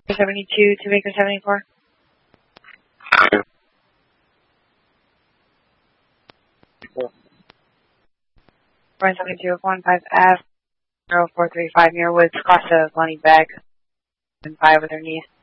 72 to Baker 74. 72 15 F 0435 near Woods, Costa, Lonnie Bag, and 5 with her knee.